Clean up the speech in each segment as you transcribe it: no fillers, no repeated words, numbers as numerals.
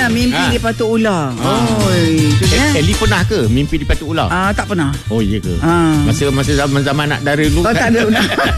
Maksudnya mimpi dipatuk ular. Itu dia. Eli pernah ke mimpi dipatuk ular? Tak pernah. Oh iya ke? Masa zaman nak dara dulu tak ada.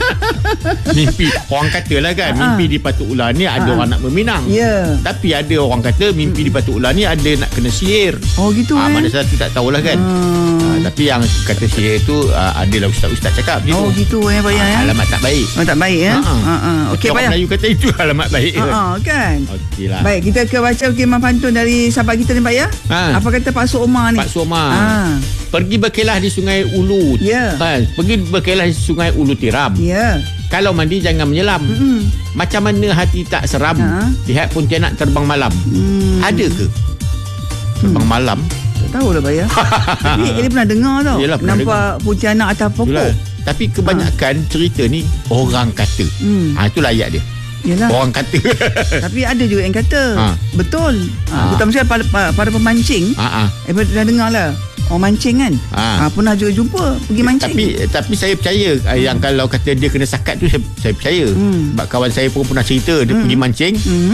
Mimpi orang kata lah kan, mimpi dipatuk ular ni ada orang nak meminang. Tapi ada orang kata mimpi dipatuk ular ni ada nak kena sihir. Oh gitu mana satu tak tahulah kan. Tapi yang kata sihir tu adalah ustaz-ustaz cakap gitu. Oh gitu Pak Ya. Alamat tak baik. Tak baik ya. Okey Pak Ya. Melayu kata itu alamat baik. Kan. Okeylah. Baik, kita ke baca firman pantun dari sahabat kita ni Pak Ya. Apa kata Pak Sok Omar ni? Pak Sok Omar. Pergi berkelah di Sungai Ulu. Pergi berkelah di Sungai Ulu Tiram. Kalau mandi jangan menyelam. Macam mana hati tak seram lihat pontianak terbang malam. Ada ke terbang malam? Tak tahulah Pak Ya. Tapi dia pernah dengar tau. Yelah, nampak pontianak atas pokok. Itulah. Tapi kebanyakan cerita ni orang kata. Itulah ayat dia. Yelah. Orang kata. Tapi ada juga yang kata betul. Kita mesti para pemancing. Dah dengar lah. Orang mancing kan. Pernah juga jumpa pergi mancing. Tapi saya percaya yang kalau kata dia kena sakat tu saya percaya. Sebab kawan saya pun pernah cerita dia pergi mancing.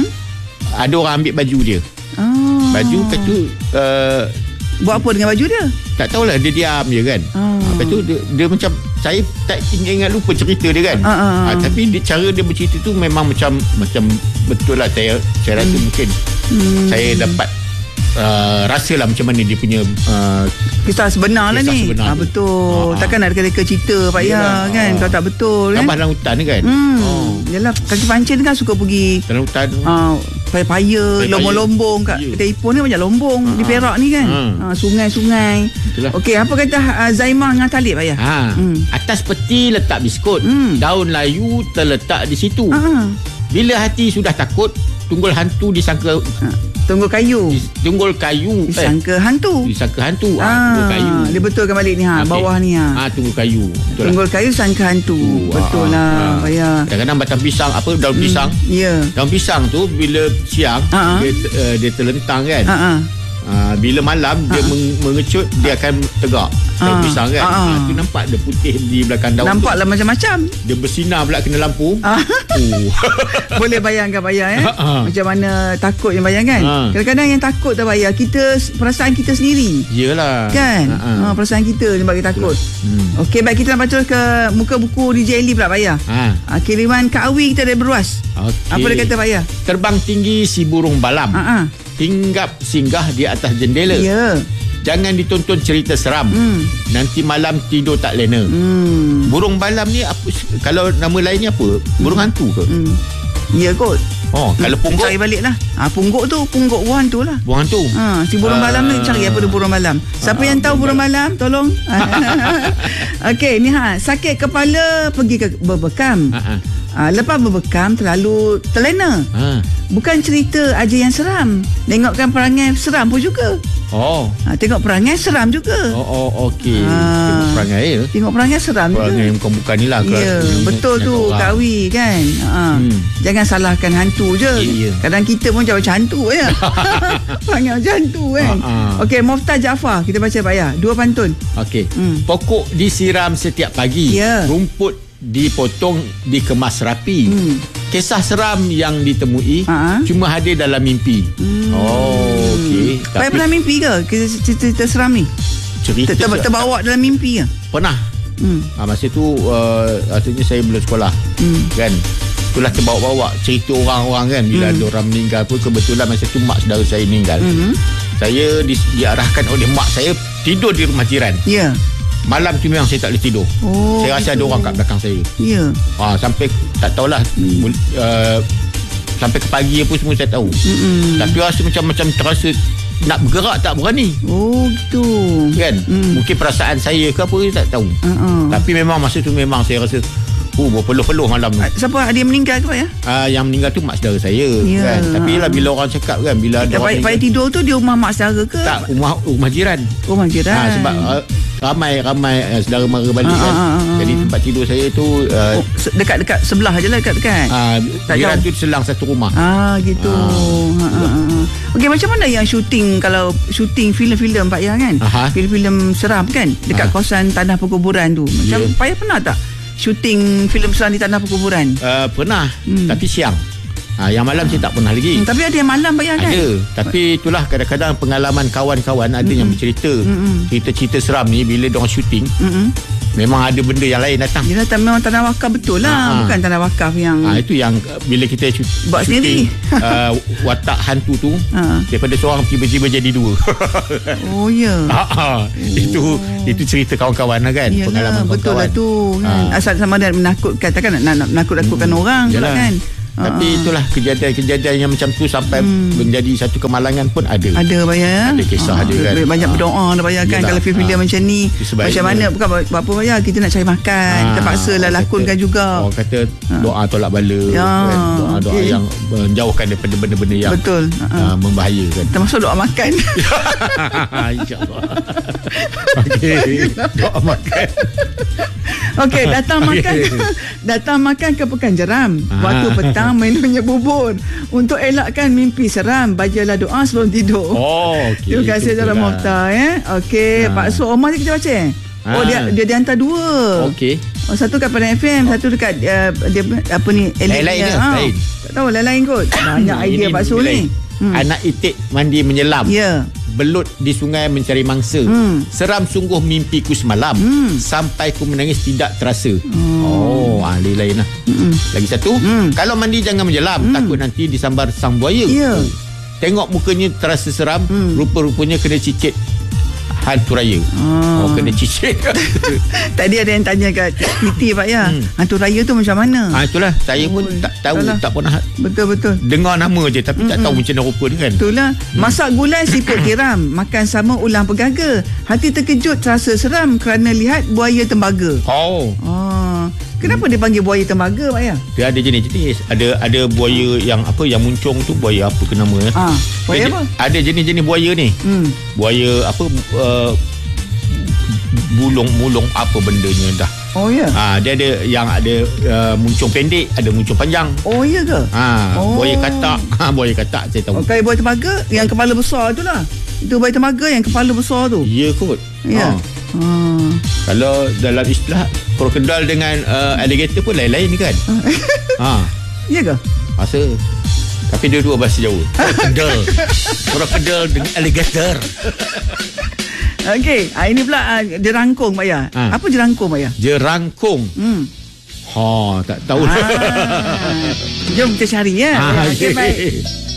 Ada orang ambil baju dia. Baju lepas tu buat apa dengan baju dia? Tak tahulah, dia diam je kan. Lepas tu dia macam, saya tak ingat lupa cerita dia kan. Tapi cara dia bercerita tu memang macam betul lah. Saya rasa mungkin saya dapat rasalah macam mana dia punya kisah sebenar lah ni. Betul. Takkan nak reka-reka cerita Pak Ya kan. Kalau tak betul kan. Tambah dalam hutan ni kan. Yalah, kaki pancing kan suka pergi dalam hutan. Paya-paya, lombong-lombong kat kedai Ipoh ni banyak lombong di Perak ni kan. Sungai-sungai. Okey, apa kata Zaimah dengan Talib Pak Ya? Atas peti letak biskut. Daun layu terletak di situ. Bila hati sudah takut, tunggul hantu disangka Tunggul kayu disangka hantu. Tunggul kayu. Dia betulkan balik ni bawah ni tunggul kayu. Betul tunggul kayu disangka hantu. Betul lah Pak Ya. Kadang-kadang batang pisang daun pisang. Daun pisang tu bila siang dia terlentang kan. Bila malam dia mengecut, dia akan tegak daun pisang kan. Tu nampak dia putih di belakang daun. Nampaklah macam-macam. Dia bersinar pula kena lampu. Boleh bayangkan Pak Ya macam mana takut yang bayangkan. Kadang-kadang yang takut tak Pak Ya, perasaan kita sendiri. Yelah kan. Perasaan kita yang bagi takut. Okey, baik, kita nak baca ke muka buku DJ Eli pula Pak Ya. Kiriman Kak Awi kita dari Beruas. Apa dia kata Pak Ya? Terbang tinggi si burung balam. Hinggap singgah di atas jendela. Jangan ditonton cerita seram. Nanti malam tidur tak lena. Burung balam ni apa, kalau nama lainnya apa? Burung hantu ke? Ya kot. Kalau pungguk cari balik lah. Pungguk burung hantu lah. Burung hantu. Si burung balam ni cari apa tu burung balam. Siapa yang tahu burung balam tolong. Okey, ni sakit kepala pergi ke berbekam. Lepas berbekam terlalu terlena. Bukan cerita aja yang seram. Tengokkan perangai seram pun juga. Tengok perangai seram juga. Okey. Tengok perangai seram perangai juga. Bukan ni lah. Betul tu Kak Awi kan. Jangan salahkan hantu je. Kadang kita pun macam hantu ya. Perangai macam hantu kan. Okey, Moftah Jaafar kita baca Pak Ya. 2 pantun. Okey. Pokok disiram setiap pagi. Rumput dipotong, dikemas rapi. Kisah seram yang ditemui cuma hadir dalam mimpi. Okey. Pak pernah mimpi ke cerita seram ni? Cerita terbawa dalam mimpi ke? Pernah. Masa tu artinya saya belum sekolah. Kan. Itulah terbawa-bawa cerita orang-orang kan. Bila ada orang meninggal pun, kebetulan masa tu mak saudara saya meninggal. Saya diarahkan oleh mak saya tidur di rumah jiran. Malam tu memang saya tak boleh tidur. Saya rasa ada orang kat belakang saya. Sampai tak tahulah sampai ke pagi apa semua saya tahu. Tapi rasa macam terasa nak bergerak tak berani. Gitu kan. Mungkin perasaan saya ke apa, saya tak tahu. Tapi memang masa tu memang saya rasa berpeluh-peluh malam tu. Siapa ada yang meninggal ke Pak Ya? Yang meninggal tu mak saudara saya kan. Tapi lah bila orang cakap kan, bila ada orang meninggal, tidur tu di rumah mak saudara ke? Tak, rumah jiran. Rumah jiran. Sebab ramai saudara mara balik kan. Jadi tempat tidur saya tu dekat-dekat sebelah je lah, dekat-dekat. Jiran tu selang satu rumah. Gitu. Okey, macam mana yang syuting, kalau syuting filem-filem Pak Ya kan? Filem-filem seram kan dekat kawasan tanah perkuburan tu. Macam Pak Ya pernah tak syuting filem seram di tanah perkuburan? Pernah. Tapi siang. Yang malam saya tak pernah lagi. Tapi ada yang malam bayar kan? Ada. Tapi itulah kadang-kadang pengalaman kawan-kawan ada yang bercerita. Cerita-cerita seram ni bila diorang syuting. Memang ada benda yang lain datang. Dia datang memang tanah wakaf betul lah. Bukan tanah wakaf yang itu yang bila kita buat syuting watak hantu tu, daripada seorang tiba-tiba jadi dua. Oh ya. Itu cerita kawan-kawan lah kan. Yalah, pengalaman betul kawan-kawan. Lah tu kan. Asal sama ada menakutkan, takkan nak menakut-nakutkan orang pula kan. Tapi itulah kejadian-kejadian yang macam tu sampai menjadi satu kemalangan pun ada. Ada bayar. Ada kisah dia kan. Banyak berdoa dah bayar kan. Kalau filem macam ni macam mana, bukan apa bayar, kita nak cari makan, terpaksa lah lakonkan juga. Orang kata doa tolak bala kan? Doa yang menjauhkan daripada benda-benda yang betul membahayakan, termasuk doa makan. InsyaAllah. Okey, doa makan. Okey, datang makan ke Pekan Jeram. Waktu petang menunya bubur. Untuk elakkan mimpi seram, bacalah doa sebelum tidur. Okey. Terima kasih Saudara Mokhtar Okey, Pak Su, Omar ni kita baca. Dia hantar dua. Okey. Satu kat Padang FM, satu dekat dia apa ni? Lain. Tak tahu lain kot. Banyak idea Pak Su ni. Anak itik mandi menyelam. Ya. Belut di sungai mencari mangsa. Seram sungguh mimpiku semalam. Sampai ku menangis tidak terasa. Lain lah. Lagi satu, kalau mandi jangan menyelam, takut nanti disambar sang buaya. Tengok mukanya terasa seram. Rupa-rupanya kena cicit hantu raya. Kena cicit. Tadi ada yang tanya kat PT Pak ya, hantu raya tu macam mana? Itulah saya pun tak tahu. Tak pernah betul dengar nama je, tapi tak tahu macam mana rupa dia kan. Itulah. Masak gulai siput tiram, makan sama ulang pegaga. Hati terkejut terasa seram kerana lihat buaya tembaga. Kenapa dia panggil buaya tembaga Pak ya? Dia ada jenis-jenis. Ada buaya yang apa, yang muncung tu buaya apa ke nama ya? Buaya apa? Ada jenis-jenis buaya ni. Buaya apa, mulung apa bendanya dah. Oh ya. Dia ada yang ada muncung pendek, ada muncung panjang. Oh ya ke? Buaya katak. Buaya katak saya tahu. Kalau buaya tembaga yang kepala besar tu lah. Itu buaya tembaga yang kepala besar tu. Ya kot. Ya. Kalau dalam istilah krokodil dengan alligator pun lain-lain ni kan. Ya ke? Masa tapi dua-dua bahasa Jawa. Krokodil dengan alligator. Okey, ini pula jerangkung Pak ya. Apa jerangkung Pak ya? Jerangkung. Tak tahu. Jom kita cari ya. Okey, baik.